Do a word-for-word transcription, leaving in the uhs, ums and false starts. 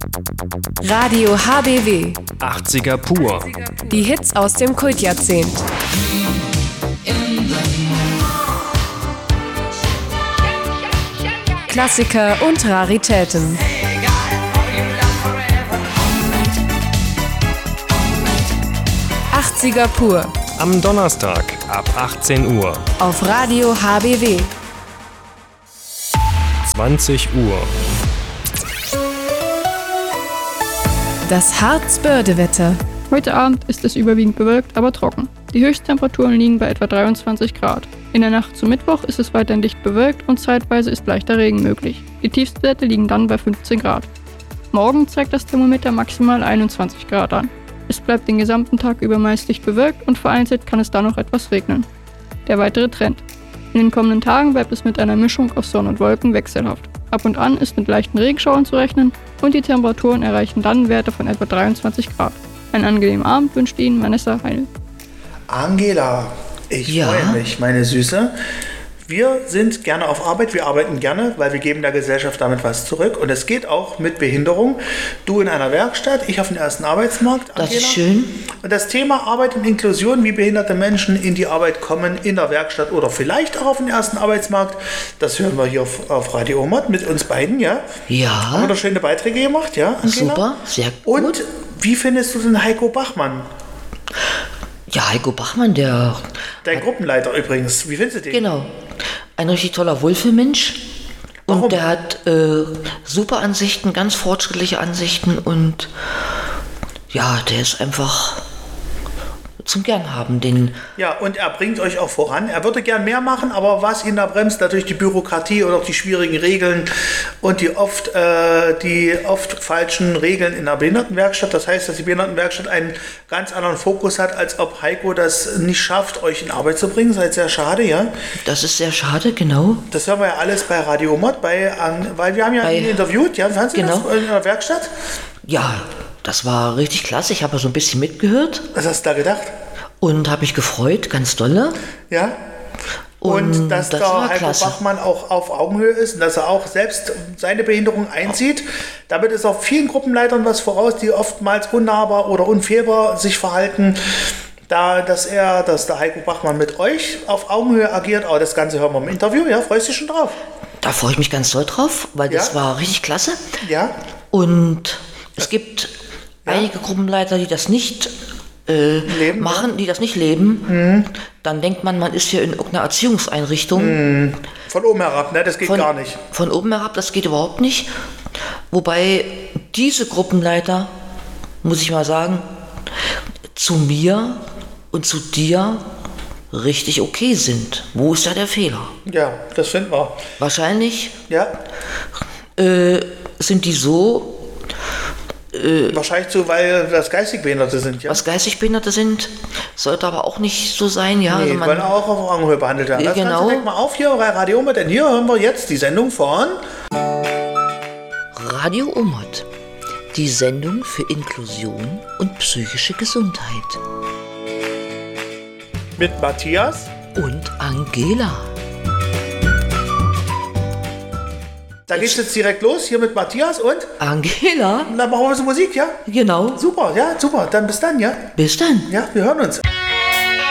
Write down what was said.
Radio H B W. achtziger pur. Die Hits aus dem Kultjahrzehnt. Klassiker und Raritäten. achtziger pur. Am Donnerstag ab achtzehn Uhr. Auf Radio H B W. zwanzig Uhr. Das Harz-Börde-Wetter. Heute Abend ist es überwiegend bewölkt, aber trocken. Die Höchsttemperaturen liegen bei etwa dreiundzwanzig Grad. In der Nacht zum Mittwoch ist es weiterhin dicht bewölkt und zeitweise ist leichter Regen möglich. Die Tiefstwerte liegen dann bei fünfzehn Grad. Morgen zeigt das Thermometer maximal einundzwanzig Grad an. Es bleibt den gesamten Tag über meist dicht bewölkt und vereinzelt kann es dann noch etwas regnen. Der weitere Trend. In den kommenden Tagen bleibt es mit einer Mischung aus Sonne und Wolken wechselhaft. Ab und an ist mit leichten Regenschauern zu rechnen und die Temperaturen erreichen dann Werte von etwa dreiundzwanzig Grad. Einen angenehmen Abend wünscht Ihnen Vanessa Heil. Angela, ich Ja? freue mich, meine Süße. Wir sind gerne auf Arbeit, wir arbeiten gerne, weil wir geben der Gesellschaft damit was zurück. Und es geht auch mit Behinderung. Du in einer Werkstatt, ich auf dem ersten Arbeitsmarkt, Angela. Das ist schön. Und das Thema Arbeit und Inklusion, wie behinderte Menschen in die Arbeit kommen, in der Werkstatt oder vielleicht auch auf dem ersten Arbeitsmarkt, das hören wir hier auf, auf Radio Omot mit uns beiden, ja? Haben wir Ja, da schöne Beiträge gemacht, ja, Angela? super, sehr gut. Und wie findest du den Heiko Bachmann? Ja, Heiko Bachmann, der, Dein Gruppenleiter übrigens, wie findest du den? genau, ein richtig toller Wohlfühlmensch. Warum? Und der hat äh, super Ansichten, ganz fortschrittliche Ansichten und ja, der ist einfach zum Gernhaben. Den, Ja, und er bringt euch auch voran. Er würde gern mehr machen, aber was ihn da bremst, natürlich die Bürokratie oder auch die schwierigen Regeln und die oft, äh, die oft falschen Regeln in der Behindertenwerkstatt. Das heißt, dass die Behindertenwerkstatt einen ganz anderen Fokus hat, als ob Heiko das nicht schafft, euch in Arbeit zu bringen. Seid sehr schade, ja. das ist sehr schade, genau. Das hören wir ja alles bei Radio Omot, bei, ähm, weil wir haben ja Bei- ihn interviewt, ja, fandst du Genau. das in der Werkstatt? Ja, das war richtig klasse. Ich habe so ein bisschen mitgehört Was hast du da gedacht? und habe mich gefreut, ganz dolle. Ja. Und, Und dass das der war Heiko klasse. Bachmann auch auf Augenhöhe ist und dass er auch selbst seine Behinderung einzieht. Damit ist auch vielen Gruppenleitern was voraus, die oftmals unnahbar oder unfehlbar sich verhalten. Da, dass er, dass der Heiko Bachmann mit euch auf Augenhöhe agiert. Aber das Ganze hören wir im Interview. Ja, freust du dich schon drauf? Da freue ich mich ganz doll drauf, weil das Ja? war richtig klasse. Ja. Und es gibt einige Gruppenleiter, die das nicht äh, Leben, machen, die das nicht leben. Dann denkt man, man ist hier in irgendeiner Erziehungseinrichtung. Von oben herab, ne? Das geht Von, gar nicht. Von oben herab, das geht überhaupt nicht. Wobei diese Gruppenleiter, muss ich mal sagen, zu mir und zu dir richtig okay sind. Wo ist da der Fehler? Ja, das finden wir. Wahrscheinlich Ja. äh, sind die so, Wahrscheinlich so, weil das geistig Behinderte sind, ja. was geistig Behinderte sind, sollte aber auch nicht so sein, ja. Nee, Also die man, wollen auch auf Augenhöhe behandelt werden. Ja, Das genau. Ganze direkt mal auf hier bei Radio Omot, denn hier hören wir jetzt die Sendung von Radio Omot, die Sendung für Inklusion und psychische Gesundheit. mit Matthias. Und Angela. Da geht's jetzt direkt los, hier mit Matthias und Angela? dann machen wir ein bisschen Musik, ja? Genau. Super, ja, super. Dann bis dann, ja? Bis dann. Ja, wir hören uns.